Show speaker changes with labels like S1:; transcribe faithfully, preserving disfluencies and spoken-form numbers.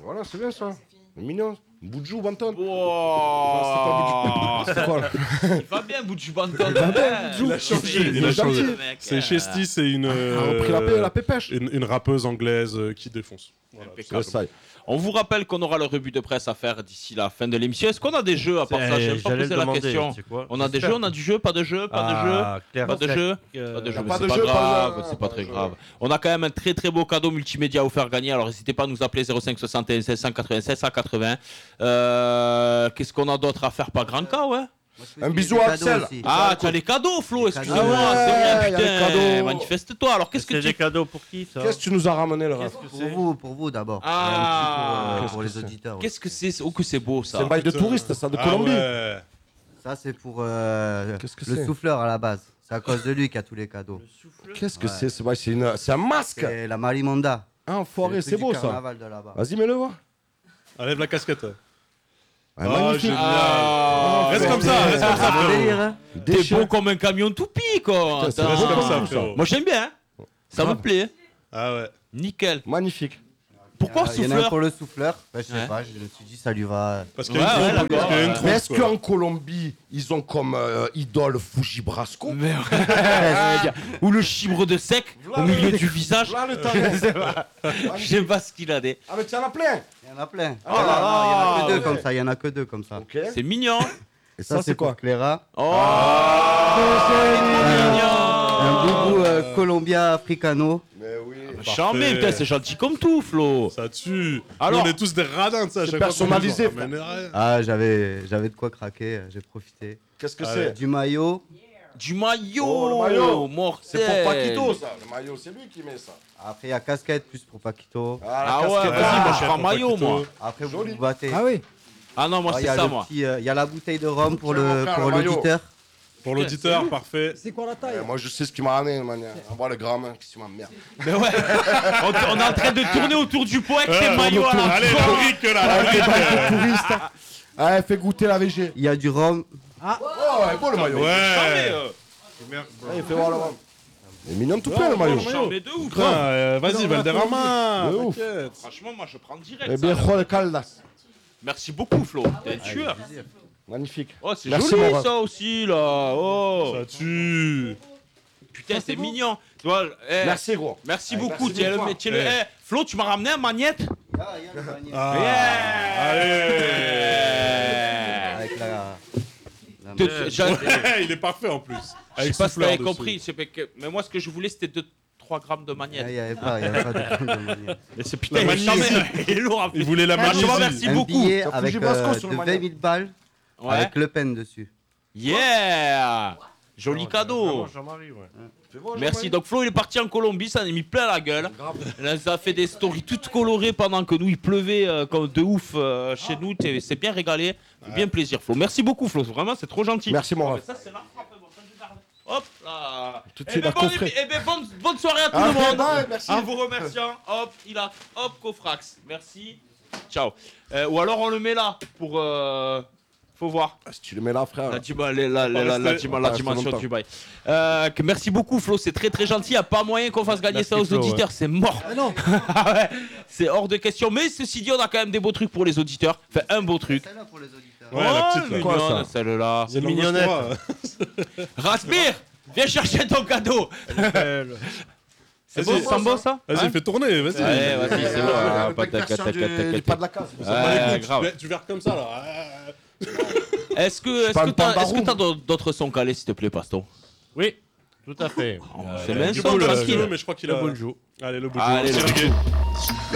S1: Voilà, c'est bien ça. C'est mignon. Boudjou, Banton.
S2: Wow.
S1: C'était quoi là?
S2: Il va bien, Boudjou Banton.
S3: Il a changé, il a changé. C'est Chesty, c'est une,
S1: On a
S3: euh,
S1: repris la, paix, la pépêche.
S3: une, une rappeuse anglaise euh, qui défonce. Voilà.
S2: Impeccable.
S1: C'est ça.
S2: On vous rappelle qu'on aura le revue de presse à faire d'ici la fin de l'émission. Est-ce qu'on a des jeux à part ça? Je n'ai pas
S4: J'allais
S2: posé
S4: le
S2: la
S4: demander,
S2: question.
S4: c'est quoi
S2: On a des jeux, on a du jeu, pas de jeu, pas de jeu.
S4: Ah, Claire,
S2: Pas de
S4: Claire,
S2: jeu,
S4: euh,
S2: pas de jeu, mais
S1: pas
S2: c'est
S1: de
S2: pas
S1: jeu, pas
S2: grave,
S1: de-
S2: c'est
S1: pas
S2: pas
S1: de
S2: très
S1: jeu.
S2: grave. On a quand même un très très beau cadeau multimédia à vous faire gagner, alors n'hésitez pas à nous appeler zéro cinq soixante et un seize cent quatre-vingt-seize cent quatre-vingts. Euh, Qu'est-ce qu'on a d'autre à faire? Pas grand cas, ouais.
S1: Un bisou à Axel.
S2: Ah, tu as les cadeaux, Flo,
S1: Les
S2: excuse-moi,
S1: cadeaux.
S2: c'est
S1: Ouais,
S2: vrai,
S1: y a les
S2: putain.
S1: cadeaux.
S2: Manifeste-toi, alors qu'est-ce que
S4: C'est des
S2: tu...
S4: cadeaux pour qui ça?
S1: Qu'est-ce que tu nous as ramené, le ref?
S4: Qu'est-ce que
S5: Pour
S4: c'est?
S5: vous, pour vous d'abord.
S2: Ah.
S5: Et un petit pour, euh,
S1: Qu'est-ce
S5: pour
S1: que
S5: les
S1: c'est
S5: auditeurs.
S2: Qu'est-ce que c'est? Oh, que c'est beau, ça.
S1: C'est un bail de
S3: Putain.
S1: touriste, ça, de
S3: Ah
S1: Colombie.
S3: ouais.
S5: Ça, c'est pour euh,
S1: Qu'est-ce que
S5: le
S1: c'est?
S5: souffleur à la base. C'est à cause de lui qu'il y a tous les cadeaux.
S1: Qu'est-ce que
S5: Ouais.
S1: c'est ce bail? C'est une- c'est un masque.
S5: C'est la Marimonda.
S1: Ah, enfoiré,
S5: le
S1: c'est
S5: truc
S1: beau
S5: du
S1: ça.
S5: carnaval de là-bas.
S1: Vas-y, mets-le voir.
S3: Enlève la casquette.
S1: Ah,
S3: Oh,
S1: magnifique.
S3: génial.
S2: Ah,
S3: Reste comme ça, reste comme ça,
S5: C'est un
S3: frérot.
S5: délire, hein.
S2: T'es
S1: Déchiré.
S2: beau comme un camion toupie, quoi.
S1: Putain, c'est
S2: Attends.
S3: Reste comme ça,
S1: ça.
S3: frérot.
S2: Moi, j'aime bien. hein. Ça me
S1: Grave.
S2: plaît.
S3: Ah ouais.
S2: Nickel.
S1: Magnifique.
S2: Pourquoi
S5: Il y en a un
S2: souffleur?
S5: pour le souffleur. Ben, je sais
S2: Ouais.
S5: pas, je me suis dit, ça lui va.
S3: Parce qu'il y a
S2: Ouais,
S3: une
S2: ouais,
S3: troupe,
S2: d'accord.
S3: parce qu'il y a une
S2: Ouais.
S3: troupe,
S1: Mais est-ce
S3: quoi.
S1: qu'en Colombie, ils ont comme euh, idole Fuji Brasco?
S2: Mais ouais. Ou le chibre de sec au milieu du visage.
S1: Là, le temps.
S2: Je sais pas ce qu'il a des.
S1: Ah, mais tu en as plein.
S5: Il y en a plein.
S1: Oh là là,
S5: il y en a que deux
S1: ouais.
S5: comme ça. Il y en a que deux comme ça.
S1: Ok.
S2: C'est mignon.
S1: Et
S5: Ça, c'est
S1: quoi?
S5: pour Cléra.
S2: Oh,
S5: Un boubou euh, Colombia Africano.
S1: Mais oui.
S2: Charmé, putain, c'est gentil comme tout, Flo.
S3: Ça tue.
S2: Alors-
S3: Nous, on est tous des radins, ça. à
S1: C'est
S3: chaque fois qu'on
S1: personnalisé,
S3: nous ramène rien.
S5: Ah, j'avais, j'avais de quoi craquer. euh, J'ai profité.
S1: Qu'est-ce que
S3: Ah
S1: c'est?
S3: ouais.
S5: Du maillot.
S2: Du maillot.
S1: Oh, le maillot.
S2: Mortel.
S1: C'est pour Paquito, ça. Le maillot, c'est lui qui met ça.
S5: Après, il y a casquette plus pour Paquito.
S2: Ah
S1: la
S2: ouais,
S1: casquette.
S2: vas-y, moi je
S3: Ah,
S2: prends maillot,
S3: Paquito.
S2: moi.
S5: Après, vous
S1: Joli.
S5: vous battez.
S6: Ah oui.
S2: Ah non, moi
S5: Ah, il y
S2: c'est
S5: a
S2: ça,
S5: le
S2: moi.
S5: petit, euh, il y a la bouteille de rhum pour
S1: Tiens, mon
S5: le
S1: frère,
S5: pour
S1: le maillot.
S5: l'auditeur.
S3: Pour l'auditeur, parfait.
S6: C'est quoi la taille?
S1: Eh, moi, je sais ce qui m'a ramené, de manière. On voit le gramme, hein, qu'est-ce qui m'emmerde.
S2: Mais ouais. on, on est en train de tourner autour du pot avec tes
S3: Euh,
S2: maillots à la
S3: Allez,
S2: con.
S3: la brique, là, la brique.
S1: Touriste. Ah, fais goûter la V G.
S5: Il y a du rhum.
S1: Oh, il est beau le maillot.
S2: Charmé,
S3: Ouais.
S2: euh.
S1: Allez, fais voir le rhum. Il est mignon tout plein, le maillot.
S2: Charmé de ouf.
S3: Putain, euh, vas-y, Valderrama.
S1: De ouf.
S3: T'inquiète.
S2: Franchement, moi je prends direct.
S1: Eh
S2: ça,
S1: bien,
S2: là.
S1: Juan Caldas.
S2: Merci beaucoup, Flo. T'es un tueur.
S1: Magnifique.
S2: Oh, c'est
S1: Merci,
S2: joli
S1: mon ref.
S2: ça aussi, là. Oh.
S3: Ça tue.
S2: Putain, c'est mignon. Tu vois, eh,
S1: Merci, gros.
S2: Merci
S1: Ouais,
S2: beaucoup.
S1: merci
S2: Tiens,
S1: mille
S2: le,
S1: fois.
S2: tiens, le-
S3: Eh.
S2: eh, Flo, tu m'as ramené un magnète.
S5: Ah, il y a le panier.
S3: Ah.
S2: Yeah.
S3: Allez.
S5: Avec la. la
S2: Te-
S5: main.
S2: j'ai-
S3: Ouais, il est parfait en plus.
S2: Je sais
S3: Avec
S2: pas si
S3: souffleur
S2: t'avais
S3: dessus.
S2: compris. je sais pas que- Mais moi, ce que je voulais, c'était deux trois grammes de
S5: Ah,
S2: magnète.
S5: Il n'y avait pas, il y avait pas de de manière.
S2: Mais c'est
S3: La
S2: putain, il est
S3: magnésie.
S2: charmé. Il est lourd en plus.
S3: Il voulait la
S2: Franchement,
S3: magnésie.
S2: merci
S5: Un
S2: beaucoup.
S5: billet
S1: Ça
S5: avec
S1: Fuji Brasco
S5: euh,
S1: sur
S5: de
S1: le
S5: vingt
S1: maillot.
S5: mille balles
S2: Ouais.
S5: avec Le Pen dessus.
S2: Yeah. Joli cadeau.
S4: Jean-Marie, ouais.
S2: Merci. Donc Flo, il est parti en Colombie, ça en a mis plein la gueule. Là, ça a fait des stories toutes colorées pendant que nous, il pleuvait euh, comme de ouf euh, chez nous. T'es- C'est bien régalé. Bien plaisir, Flo. Merci beaucoup, Flo. Vraiment, c'est trop gentil.
S1: Merci, mon
S2: Ah,
S1: ref.
S2: mais ça, c'est la frappe, bon, ça, je garde. Hop là.
S1: Tout de
S2: Eh
S1: suite,
S2: ben,
S1: la
S2: bon,
S1: coffret.
S2: eh ben, bonne, bonne soirée à tout
S1: Ah,
S2: le monde.
S1: ouais, merci.
S2: En vous remerciant. Hop, il a. Hop, Cofrax. Merci. Ciao. Euh, ou alors on le met là pour. Euh... Faut voir.
S1: Ah, si tu le mets là, frère.
S2: La, dima- la, la, la, la, la,
S3: rester-
S2: dima-
S1: on
S2: la
S1: va rester
S2: dimension
S1: longtemps.
S2: du bail. Euh, que merci beaucoup, Flo. C'est très très gentil. Il n'y a pas moyen qu'on fasse gagner
S3: Merci,
S2: ça aux
S3: Flo,
S2: auditeurs. C'est mort.
S6: Ah non.
S2: Ah ouais, c'est hors de question. Mais ceci dit, on a quand même des beaux trucs pour les auditeurs. Enfin, un beau truc.
S5: Celle-là pour les auditeurs.
S3: Ouais, la petite, là.
S2: mignonne,
S1: Quoi, ça
S2: celle-là.
S3: C'est
S4: mignonnette.
S2: Rasbir, viens chercher ton cadeau. C'est beau,
S3: Vas-y.
S2: c'est beau ça?
S3: Vas-y,
S2: Hein
S3: fais tourner, vas-y.
S2: Ouais, vas-y, c'est bon.
S1: Ah,
S2: Ah, pas
S1: pas de
S2: tac,
S1: version
S2: tac,
S1: du-
S2: tac, tac,
S1: du pas de la case.
S2: Ouais,
S3: Bah, écoute,
S2: grave.
S3: tu- Tu verres comme ça, là.
S2: Est-ce que est-ce
S1: pas
S2: que
S1: un
S2: t'as est-ce
S1: pandarou.
S2: que t'as d'autres- d'autres sons calés, s'il te plaît, Paston?
S4: Oui, tout à fait.
S2: C'est bien
S3: Du
S2: son,
S3: coup, le
S2: tranquille.
S3: jeu, mais je crois qu'il
S4: Le
S3: a...
S4: Bonjour.
S3: Allez, le bout
S2: Allez, le
S3: du